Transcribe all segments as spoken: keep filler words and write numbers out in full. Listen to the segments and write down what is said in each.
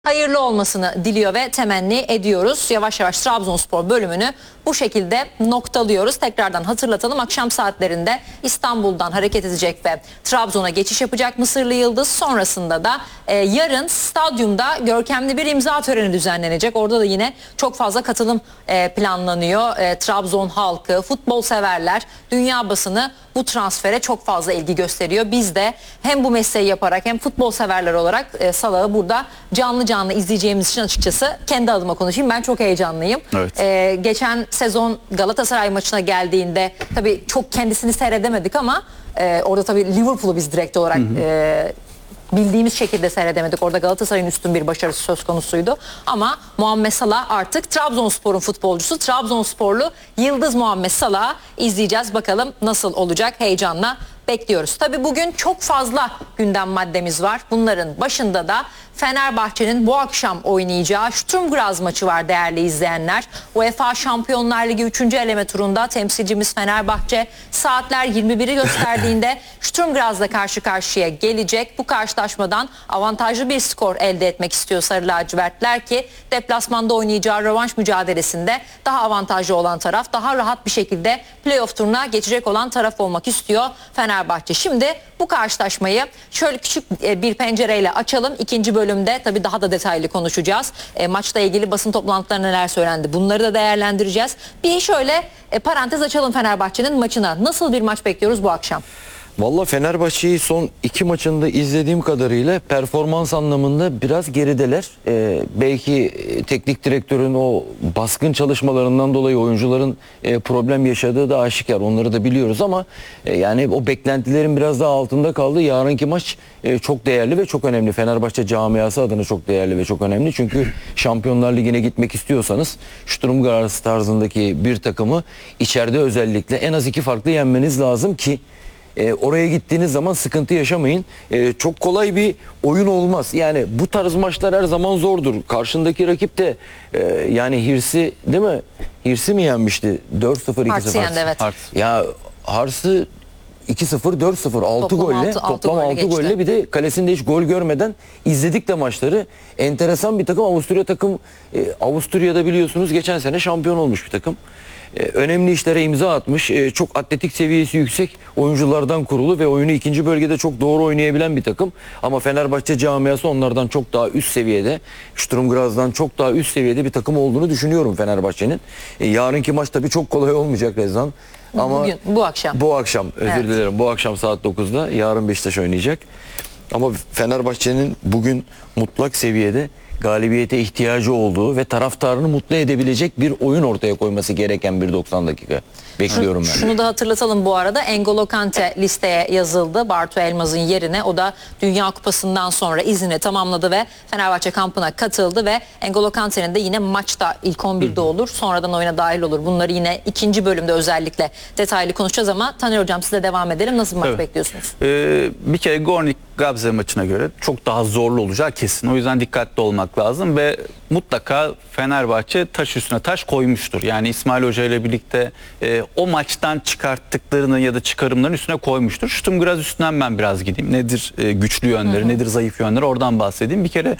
hayırlı olmasını diliyor ve temenni ediyoruz. Yavaş yavaş Trabzonspor bölümünü bu şekilde noktalıyoruz. Tekrardan hatırlatalım, akşam saatlerinde İstanbul'dan hareket edecek ve Trabzon'a geçiş yapacak Mısırlı Yıldız. Sonrasında da e, yarın stadyumda görkemli bir imza töreni düzenlenecek. Orada da yine çok fazla katılım e, planlanıyor. E, Trabzon halkı, futbol severler, dünya basını bu transfere çok fazla ilgi gösteriyor. Biz de hem bu mesleği yaparak hem futbol severler olarak e, Salah'ı burada canlı canlı izleyeceğimiz için açıkçası kendi adıma konuşayım. Ben çok heyecanlıyım. Evet. E, geçen sezon Galatasaray maçına geldiğinde tabii çok kendisini seyredemedik ama e, orada tabii Liverpool'u biz direkt olarak hı hı. E, bildiğimiz şekilde seyredemedik. Orada Galatasaray'ın üstün bir başarısı söz konusuydu. Ama Muhammed Salah artık Trabzonspor'un futbolcusu. Trabzonsporlu Yıldız Muhammed Salah'ı izleyeceğiz. Bakalım nasıl olacak, heyecanla bekliyoruz. Tabii bugün çok fazla gündem maddemiz var. Bunların başında da Fenerbahçe'nin bu akşam oynayacağı Sturm Graz maçı var değerli izleyenler. UEFA Şampiyonlar Ligi üçüncü eleme turunda temsilcimiz Fenerbahçe saatler yirmi biri gösterdiğinde Sturm Graz'la karşı karşıya gelecek. Bu karşılaşmadan avantajlı bir skor elde etmek istiyor Sarı Lacivertler ki deplasmanda oynayacağı rövanş mücadelesinde daha avantajlı olan taraf, daha rahat bir şekilde playoff turuna geçecek olan taraf olmak istiyor Fenerbahçe. Şimdi bu karşılaşmayı şöyle küçük bir pencereyle açalım. İkinci bölümde tabii daha da detaylı konuşacağız. E, maçla ilgili basın toplantılarında neler söylendi, bunları da değerlendireceğiz. Bir şöyle e, parantez açalım Fenerbahçe'nin maçına. Nasıl bir maç bekliyoruz bu akşam? Valla Fenerbahçe'yi son iki maçında izlediğim kadarıyla performans anlamında biraz gerideler. Ee, belki teknik direktörün o baskın çalışmalarından dolayı oyuncuların e, problem yaşadığı da aşikar. Onları da biliyoruz ama e, yani o beklentilerin biraz daha altında kaldı. Yarınki maç e, çok değerli ve çok önemli. Fenerbahçe camiası adına çok değerli ve çok önemli. Çünkü Şampiyonlar Ligi'ne gitmek istiyorsanız Sturm Graz tarzındaki bir takımı içeride özellikle en az iki farklı yenmeniz lazım ki E, oraya gittiğiniz zaman sıkıntı yaşamayın. E, çok kolay bir oyun olmaz. Yani bu tarz maçlar her zaman zordur. Karşındaki rakip de e, yani Hirs'i değil mi? Hirs'i mi yenmişti? dört sıfır iki sıfır. Hart'ı yendi, evet. Hart. Ya Hars'ı iki sıfır dört sıfır altı golle altı, altı toplam golle altı golle bir de kalesinde hiç gol görmeden izledik de maçları. Enteresan bir takım. Avusturya takım e, Avusturya'da biliyorsunuz geçen sene şampiyon olmuş bir takım. Ee, önemli işlere imza atmış, ee, çok atletik seviyesi yüksek oyunculardan kurulu ve oyunu ikinci bölgede çok doğru oynayabilen bir takım. Ama Fenerbahçe camiası onlardan çok daha üst seviyede, Sturm Graz'dan çok daha üst seviyede bir takım olduğunu düşünüyorum Fenerbahçe'nin. Ee, yarınki maç tabii çok kolay olmayacak Rezan. Ama Bugün, bu akşam. Bu akşam, özür Evet. dilerim, bu akşam saat dokuzda, yarın Beşiktaş oynayacak. Ama Fenerbahçe'nin bugün mutlak seviyede galibiyete ihtiyacı olduğu ve taraftarını mutlu edebilecek bir oyun ortaya koyması gereken bir doksan dakika bekliyorum ben. Şunu da hatırlatalım bu arada, N'Golo Kante listeye yazıldı Bartu Elmaz'ın yerine. O da Dünya Kupası'ndan sonra iznini tamamladı ve Fenerbahçe kampına katıldı ve N'Golo Kante'nin de yine maçta ilk on birde olur, sonradan oyuna dahil olur. Bunları yine ikinci bölümde özellikle detaylı konuşacağız ama Taner Hocam size devam edelim. Nasıl bir maç evet. bekliyorsunuz? Ee, bir kere Gornik Gabze maçına göre çok daha zorlu olacağı kesin. O yüzden dikkatli olmak lazım ve mutlaka Fenerbahçe taş üstüne taş koymuştur. Yani İsmail Hoca ile birlikte e, o maçtan çıkarttıklarını ya da çıkarımların üstüne koymuştur. Sturm Graz üstünden ben biraz gideyim. Nedir e, güçlü yönleri, hı hı. nedir zayıf yönleri, oradan bahsedeyim. Bir kere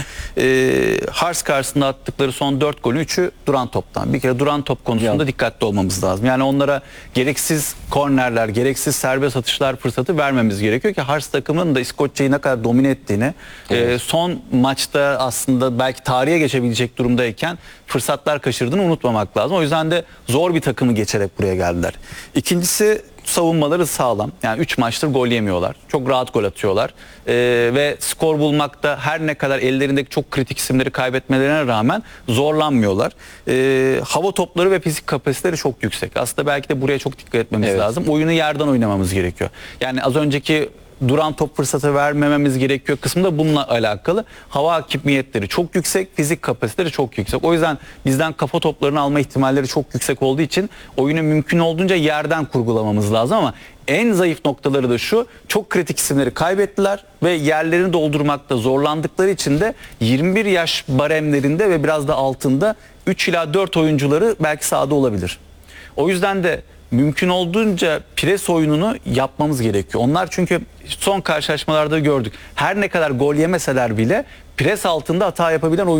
e, Hars karşısında attıkları son dört golün üçü duran toptan. Bir kere duran top konusunda ya. dikkatli olmamız lazım. Yani onlara gereksiz kornerler, gereksiz serbest atışlar fırsatı vermemiz gerekiyor ki Hars takımının da İskoçya'yı ne kadar domine ettiğini, evet. e, son maçta aslında belki tarihe geçebilecek durumdayken fırsatlar kaçırdığını unutmamak lazım. O yüzden de zor bir takımı geçerek buraya geldiler. İkincisi, savunmaları sağlam. Yani üç maçtır gol yemiyorlar. Çok rahat gol atıyorlar. Ee, ve skor bulmakta her ne kadar ellerindeki çok kritik isimleri kaybetmelerine rağmen zorlanmıyorlar. Ee, hava topları ve fizik kapasiteleri çok yüksek. Aslında belki de buraya çok dikkat etmemiz evet. lazım. Oyunu yerden oynamamız gerekiyor. Yani az önceki duran top fırsatı vermememiz gerekiyor kısmında bununla alakalı. Hava hakimiyetleri çok yüksek, fizik kapasiteleri çok yüksek. O yüzden bizden kafa toplarını alma ihtimalleri çok yüksek olduğu için oyunu mümkün olduğunca yerden kurgulamamız lazım ama en zayıf noktaları da şu: çok kritik isimleri kaybettiler ve yerlerini doldurmakta zorlandıkları için de yirmi bir yaş baremlerinde ve biraz da altında üç ila dört oyuncuları belki sahada olabilir. O yüzden de mümkün olduğunca pres oyununu yapmamız gerekiyor. Onlar çünkü son karşılaşmalarda gördük. Her ne kadar gol yemeseler bile pres altında hata yapabilen